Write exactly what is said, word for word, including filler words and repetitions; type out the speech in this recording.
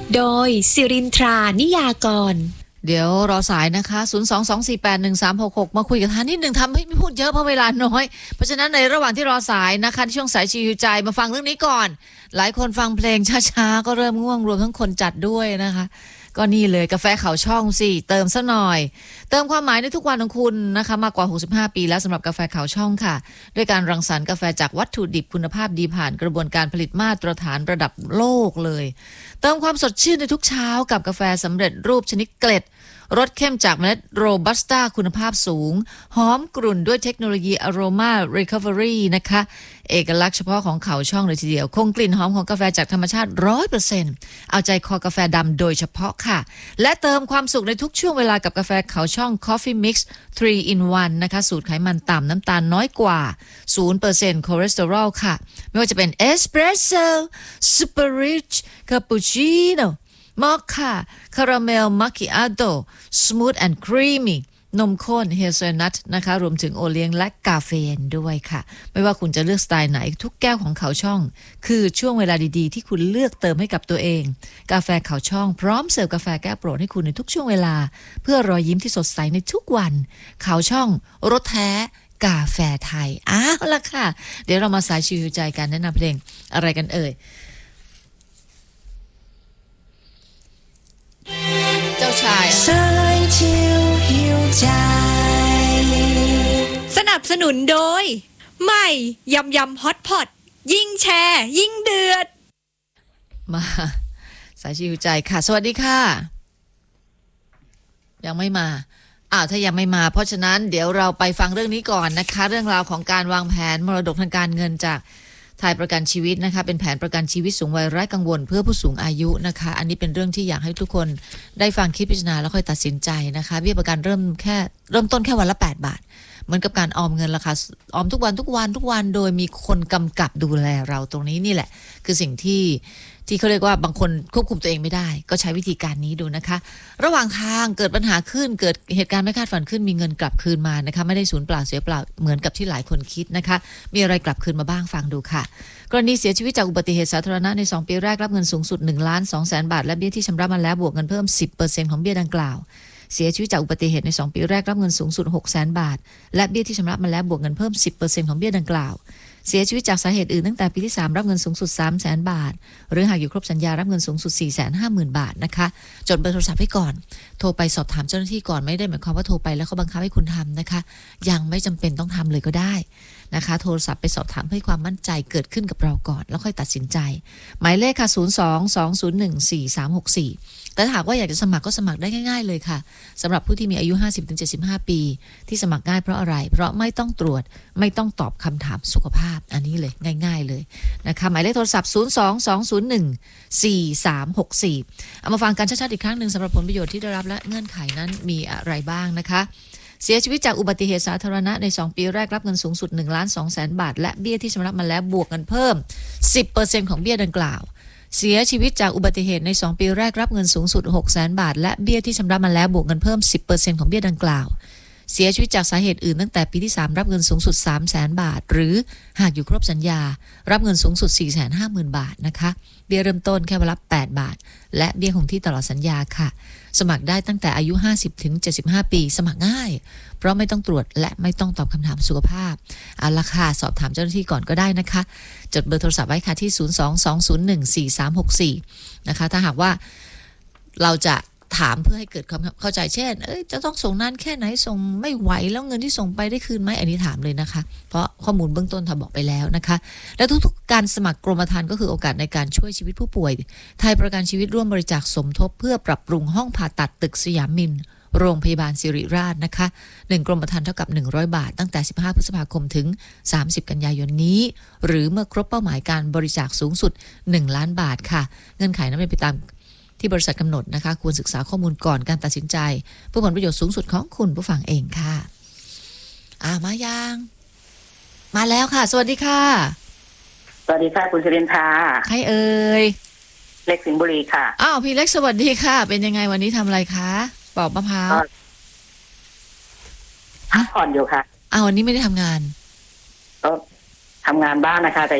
โดยสิรินทรานิยากรเดี๋ยวรอสายนะคะศูนย์ สอง สอง สี่ แปด หนึ่ง สาม หก หกมาคุยกับท่านนิดหนึ่งทำให้ไม่พูดเยอะเพราะเวลาน้อยเพราะฉะนั้นในระหว่างที่รอสายนะคะช่วงสายชิวใจมาฟังเรื่องนี้ก่อนหลายคนฟังเพลงช้าๆก็เริ่มง่วงรวมทั้งคนจัดด้วยนะคะก็นี่เลยกาแฟเขาช่องสิเติมซะหน่อยเติมความหมายในทุกวันของคุณนะคะมากกว่าหกสิบห้าปีแล้วสำหรับกาแฟเขาช่องค่ะด้วยการรังสรรค์กาแฟจากวัตถุดิบคุณภาพดีผ่านกระบวนการผลิตมาตรฐานระดับโลกเลยเติมความสดชื่นในทุกเช้ากับกาแฟสำเร็จรูปชนิดเกล็ดรสเข้มจากเมล็ดโรบัสต้าคุณภาพสูงหอมกรุ่นด้วยเทคโนโลยี Aroma Recovery นะคะเอกลักษณ์เฉพาะของเขาช่องเลยทีเดียวคงกลิ่นหอมของกาแฟจากธรรมชาติ ร้อยเปอร์เซ็นต์ เอาใจคอกาแฟดำโดยเฉพาะค่ะและเติมความสุขในทุกช่วงเวลากับกาแฟเขาช่อง Coffee Mix ทรี in วัน นะคะสูตรไขมันต่ำน้ำตาลน้อยกว่า ศูนย์เปอร์เซ็นต์ คอเลสเตอรอลค่ะไม่ว่าจะเป็นเอสเปรสโซ่ Super Rich Cappuccinoมอคค่าคาราเมลมัคคิอาโต้สมูทแอนด์ครีมมี่นมข้นเฮเซลนัทนะคะรวมถึงโอเลี้ยงและกาเฟอีนด้วยค่ะไม่ว่าคุณจะเลือกสไตล์ไหนทุกแก้วของเขาช่องคือช่วงเวลาดีๆที่คุณเลือกเติมให้กับตัวเองกาแฟเขาช่องพร้อมเสิร์ฟกาแฟแก้โปรดให้คุณในทุกช่วงเวลาเพื่อรอยยิ้มที่สดใสในทุกวันเขาช่องรสแท้กาแฟไทยอ้าวล่ะค่ะเดี๋ยวเรามาสายชิวใจกันแนะนำเพลงอะไรกันเอ่ยเจ้าชายสายชิวหิวใจสนับสนุนโดยใหม่ยำยำฮอตพอตยิ่งแชร์ยิ่งเดือดมาสายชิวใจค่ะสวัสดีค่ะยังไม่มาอ้าวถ้ายังไม่มาเพราะฉะนั้นเดี๋ยวเราไปฟังเรื่องนี้ก่อนนะคะเรื่องราวของการวางแผนมรดกทางการเงินจากไทยประกันชีวิตนะคะเป็นแผนประกันชีวิตสูงวัยไร้กังวลเพื่อผู้สูงอายุนะคะอันนี้เป็นเรื่องที่อยากให้ทุกคนได้ฟังคิดพิจารณาแล้วค่อยตัดสินใจนะคะเบี้ยประกันเริ่มแค่เริ่มต้นแค่วันละแปดบาทเหมือนกับการออมเงินราคาออมทุกวันทุกวันทุกวันโดยมีคนกำกับดูแลเราตรงนี้นี่แหละคือสิ่งที่ที่เขาเรียกว่าบางคนควบคุมตัวเองไม่ได้ก็ใช้วิธีการนี้ดูนะคะระหว่างทางเกิดปัญหาขึ้นเกิดเหตุการณ์ไม่คาดฝันขึ้นมีเงินกลับคืนมานะคะไม่ได้สูญเปล่าเสียเปล่าเหมือนกับที่หลายคนคิดนะคะมีอะไรกลับคืนมาบ้างฟังดูค่ะกรณีเสียชีวิตจากอุบัติเหตุสาธารณะในสองปีแรกรับเงินสูงสุด หนึ่งล้านสองแสน บาทและเบี้ยที่ชำระมาแล้วบวกเงินเพิ่ม สิบเปอร์เซ็นต์ ของเบี้ยดังกล่าวเสียชีวิตจากอุบัติเหตุในสองปีแรกรับเงินสูงสุด หกแสน บาทและเบี้ยที่ชำระมาแล้วบวกเงินเพิ่ม สิบเปอร์เซ็นต์ ของเบี้ยดังกล่าวเสียชีวิตจากสาเหตุอื่นตั้งแต่ปีที่สามรับเงินสูงสุด สามแสน บาทหรือหากอยู่ครบสัญญารับเงินสูงสุด สี่แสนห้าหมื่น บาทนะคะจดเบอร์โทรศัพท์ไว้ก่อนโทรไปสอบถามเจ้าหน้าที่ก่อนไม่ได้หมายความว่าโทรไปแล้วเขาบังคับให้คุณทำนะคะยังไม่จำเป็นต้องทำเลยก็ได้นะคะโทรศัพท์ไปสอบถามเพื่อความมั่นใจเกิดขึ้นกับเราก่อนแล้วค่อยตัดสินใจหมายเลขค่ะศูนย์ สอง สอง ศูนย์ หนึ่ง สี่ สาม หก สี่แต่ถ้าหากว่าอยากจะสมัครก็สมัครได้ง่ายๆเลยค่ะสำหรับผู้ที่มีอายุ ห้าสิบถึงเจ็ดสิบห้า ปีที่สมัครง่ายเพราะอะไรเพราะไม่ต้องตรวจไม่ต้องตอบคำถามสุขภาพอันนี้เลยง่ายๆเลยนะคะหมายเลขโทรศัพท์ศูนย์ สอง สอง ศูนย์ หนึ่ง สี่ สาม หก สี่เอามาฟังกันชัดๆอีกครั้งนึงสำหรับผลประโยชน์ที่ได้รับและเงื่อนไขนั้นมีอะไรบ้างนะคะเสียชีวิตจากอุบัติเหตุสาธารณะในสองปีแรกรับเงินสูงสุด หนึ่งล้านสองแสน บาทและเบี้ยที่ชำระมาแล้วบวกเงินเพิ่ม สิบเปอร์เซ็นต์ ของเบี้ยดังกล่าวเสียชีวิตจากอุบัติเหตุในสองปีแรกรับเงินสูงสุด หกแสน บาทและเบี้ยที่ชำระมาแล้วบวกเงินเพิ่ม สิบเปอร์เซ็นต์ ของเบี้ยดังกล่าวเสียชีวิตจากสาเหตุอื่นตั้งแต่ปีที่สามรับเงินสูงสุด สามแสน บาทหรือหากอยู่ครบสัญญารับเงินสูงสุด สี่แสนห้าหมื่น บาทนะคะเบี้ยเริ่มต้นแค่วันละแปดบาทและเบี้ยคงที่ตลอดสัญญาค่ะสมัครได้ตั้งแต่อายุ ห้าสิบถึงเจ็ดสิบห้า ปีสมัครง่ายเพราะไม่ต้องตรวจและไม่ต้องตอบคำถามสุขภาพเอาล่ะค่ะสอบถามเจ้าหน้าที่ก่อนก็ได้นะคะจดเบอร์โทรศัพท์ไว้ค่ะที่ศูนย์ สอง สอง ศูนย์ หนึ่ง สี่ สาม หก สี่นะคะถ้าหากว่าเราจะถามเพื่อให้เกิดความเข้าใจเช่นเอ้ยจะต้องส่งนานแค่ไหนส่งไม่ไหวแล้วเงินที่ส่งไปได้คืนไหมอันนี้ถามเลยนะคะเพราะข้อมูลเบื้องต้นทำบอกไปแล้วนะคะและทุกๆการสมัครกรมธรรม์ก็คือโอกาสในการช่วยชีวิตผู้ป่วยไทยประกันชีวิตร่วมบริจาคสมทบเพื่อปรับปรุงห้องผ่าตัดตึกสยามมินโรงพยาบาลศิริราชนะคะหนึ่งกรมธรรม์เท่ากับหนึ่งร้อยบาทตั้งแต่สิบห้าพฤษภาคมถึงสามสิบกันยายนนี้หรือเมื่อครบเป้าหมายการบริจาคสูงสุดหนึ่งล้านบาทค่ะเงื่อนไขนั้นเป็นไปตามที่บริษัทกำหนดนะคะควรศึกษาข้อมูลก่อนการตัดสินใจเพื่อผลประโยชน์สูงสุดของคุณผู้ฟังเองค่ะอ่ามายังมาแล้วค่ะสวัสดีค่ะสวัสดีค่ะคุณสิรินทราใครเอ่ยเล็กสิงห์บุรีค่ะอ้าวพี่เล็กสวัสดีค่ะเป็นยังไงวันนี้ทำอะไรคะปอกมะพร้าวพักผ่อนอยู่ค่ะอ้าววันนี้ไม่ได้ทำงานก็ทำงานบ้านนะคะแต่